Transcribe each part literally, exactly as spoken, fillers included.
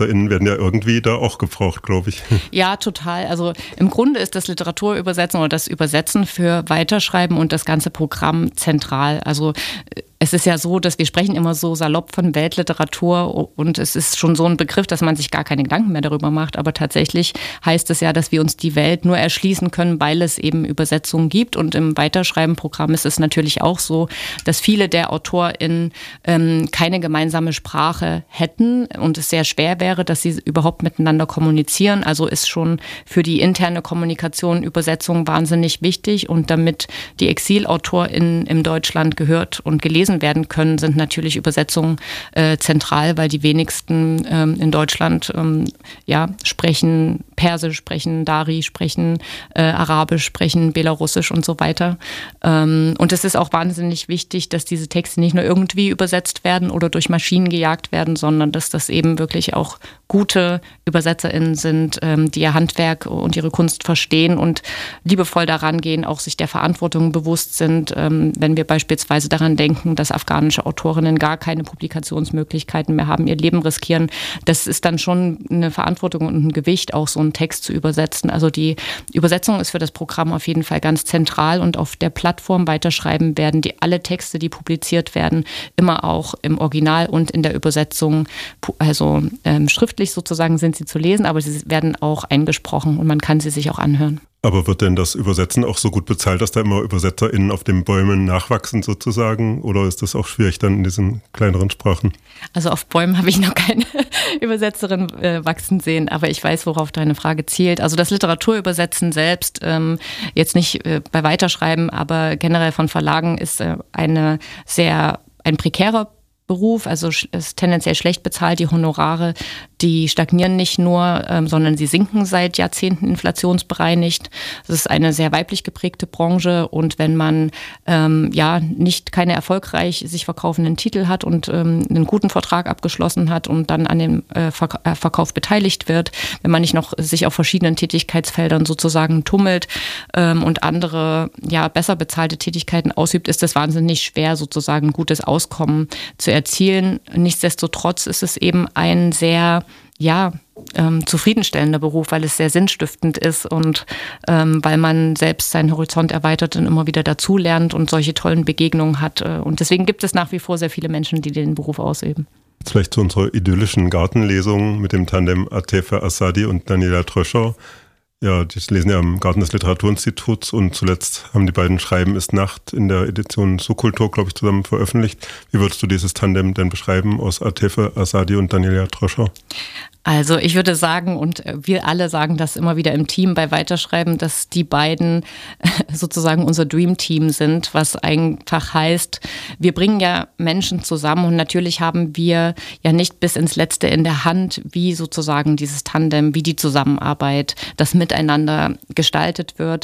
ÜbersetzerInnen werden ja irgendwie da auch gebraucht, glaube ich. Ja, total. Also im Grunde ist das Literaturübersetzen oder das Übersetzen für Weiterschreiben und das ganze Programm zentral. Also es ist ja so, dass wir sprechen immer so salopp von Weltliteratur und es ist schon so ein Begriff, dass man sich gar keine Gedanken mehr darüber macht. Aber tatsächlich heißt es ja, dass wir uns die Welt nur erschließen können, weil es eben Übersetzungen gibt. Und im Weiterschreiben-Programm ist es natürlich auch so, dass viele der AutorInnen ähm, keine gemeinsame Sprache hätten und es sehr schwer wäre, dass sie überhaupt miteinander kommunizieren. Also ist schon für die interne Kommunikation Übersetzung wahnsinnig wichtig. Und damit die ExilautorInnen in Deutschland gehört und gelesen werden können, sind natürlich Übersetzungen äh, zentral, weil die wenigsten ähm, in Deutschland ähm, ja, sprechen Persisch, sprechen Dari, sprechen äh, Arabisch, sprechen Belarussisch und so weiter. Ähm, und es ist auch wahnsinnig wichtig, dass diese Texte nicht nur irgendwie übersetzt werden oder durch Maschinen gejagt werden, sondern dass das eben wirklich auch gute ÜbersetzerInnen sind, ähm, die ihr Handwerk und ihre Kunst verstehen und liebevoll daran gehen, auch sich der Verantwortung bewusst sind, ähm, wenn wir beispielsweise daran denken, dass afghanische Autorinnen gar keine Publikationsmöglichkeiten mehr haben, ihr Leben riskieren. Das ist dann schon eine Verantwortung und ein Gewicht, auch so einen Text zu übersetzen. Also die Übersetzung ist für das Programm auf jeden Fall ganz zentral und auf der Plattform Weiterschreiben werden die alle Texte, die publiziert werden, immer auch im Original und in der Übersetzung, also ähm, schriftlich sozusagen sind sie zu lesen, aber sie werden auch eingesprochen und man kann sie sich auch anhören. Aber wird denn das Übersetzen auch so gut bezahlt, dass da immer ÜbersetzerInnen auf den Bäumen nachwachsen sozusagen? Oder ist das auch schwierig dann in diesen kleineren Sprachen? Also auf Bäumen habe ich noch keine Übersetzerin äh, wachsen sehen, aber ich weiß, worauf deine Frage zielt. Also das Literaturübersetzen selbst, ähm, jetzt nicht äh, bei Weiterschreiben, aber generell von Verlagen ist äh, eine sehr, ein prekärer Beruf, also ist tendenziell schlecht bezahlt. Die Honorare, die stagnieren nicht nur, ähm, sondern sie sinken seit Jahrzehnten inflationsbereinigt. Das ist eine sehr weiblich geprägte Branche und wenn man ähm, ja nicht keine erfolgreich sich verkaufenden Titel hat und ähm, einen guten Vertrag abgeschlossen hat und dann an dem äh, Verk- äh, Verkauf beteiligt wird, wenn man nicht noch sich auf verschiedenen Tätigkeitsfeldern sozusagen tummelt ähm, und andere ja besser bezahlte Tätigkeiten ausübt, ist es wahnsinnig schwer, sozusagen ein gutes Auskommen zu erzielen. Nichtsdestotrotz ist es eben ein sehr ja, ähm, zufriedenstellender Beruf, weil es sehr sinnstiftend ist und ähm, weil man selbst seinen Horizont erweitert und immer wieder dazulernt und solche tollen Begegnungen hat. Und deswegen gibt es nach wie vor sehr viele Menschen, die den Beruf ausüben. Jetzt vielleicht zu unserer idyllischen Gartenlesung mit dem Tandem Atefe Assadi und Daniela Tröscher. Ja, die lesen ja im Garten des Literaturinstituts und zuletzt haben die beiden Schreiben ist Nacht in der Edition Subkultur, glaube ich, zusammen veröffentlicht. Wie würdest du dieses Tandem denn beschreiben aus Atefe Assadi und Daniela Tröscher? Also ich würde sagen, und wir alle sagen das immer wieder im Team bei Weiterschreiben, dass die beiden sozusagen unser Dream-Team sind, was einfach heißt, wir bringen ja Menschen zusammen und natürlich haben wir ja nicht bis ins Letzte in der Hand, wie sozusagen dieses Tandem, wie die Zusammenarbeit, das Miteinander gestaltet wird.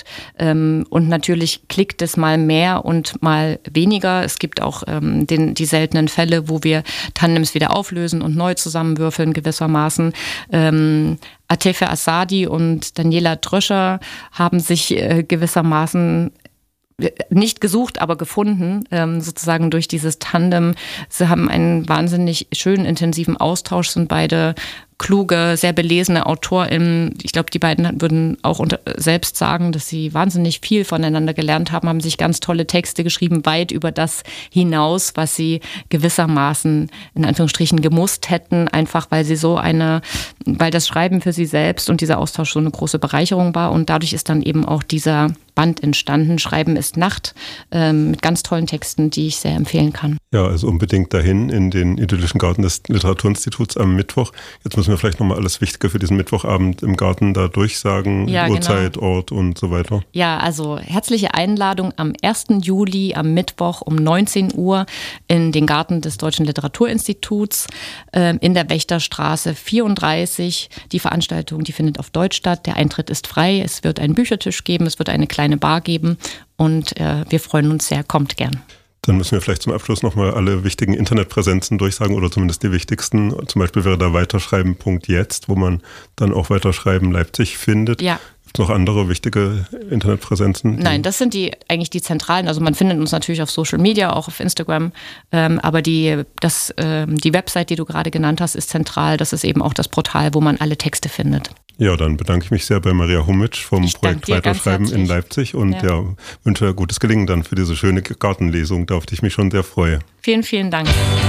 Und natürlich klickt es mal mehr und mal weniger. Es gibt auch den, die seltenen Fälle, wo wir Tandems wieder auflösen und neu zusammenwürfeln gewissermaßen. Ähm, Atefe Assadi und Daniela Tröscher haben sich äh, gewissermaßen nicht gesucht, aber gefunden, ähm, sozusagen durch dieses Tandem. Sie haben einen wahnsinnig schönen, intensiven Austausch, sind beide kluge, sehr belesene AutorInnen. Ich glaube, die beiden würden auch unter, selbst sagen, dass sie wahnsinnig viel voneinander gelernt haben, haben sich ganz tolle Texte geschrieben, weit über das hinaus, was sie gewissermaßen in Anführungsstrichen gemusst hätten, einfach weil sie so eine, weil das Schreiben für sie selbst und dieser Austausch so eine große Bereicherung war und dadurch ist dann eben auch dieser Band entstanden, Schreiben ist Nacht, ähm, mit ganz tollen Texten, die ich sehr empfehlen kann. Ja, also unbedingt dahin in den idyllischen Garten des Literaturinstituts am Mittwoch. Jetzt müssen wir vielleicht nochmal alles Wichtige für diesen Mittwochabend im Garten da durchsagen, ja, Uhrzeit, genau. Ort und so weiter. Ja, also herzliche Einladung am ersten Juli am Mittwoch um neunzehn Uhr in den Garten des Deutschen Literaturinstituts äh, in der Wächterstraße vierunddreißig. Die Veranstaltung, die findet auf Deutsch statt. Der Eintritt ist frei. Es wird einen Büchertisch geben, es wird eine kleine Bar geben und äh, wir freuen uns sehr. Kommt gern. Dann müssen wir vielleicht zum Abschluss nochmal alle wichtigen Internetpräsenzen durchsagen oder zumindest die wichtigsten. Zum Beispiel wäre da weiterschreiben Punkt jetzt, wo man dann auch Weiterschreiben Leipzig findet. Ja. Noch andere wichtige Internetpräsenzen? Nein, das sind die eigentlich die zentralen. Also man findet uns natürlich auf Social Media, auch auf Instagram. Ähm, aber die, das, ähm, die Website, die du gerade genannt hast, ist zentral. Das ist eben auch das Portal, wo man alle Texte findet. Ja, dann bedanke ich mich sehr bei Maria Humitsch vom Ich Projekt Weiterschreiben in Leipzig und ja. ja, wünsche gutes Gelingen dann für diese schöne Gartenlesung, da auf die ich mich schon sehr freue. Vielen, vielen Dank.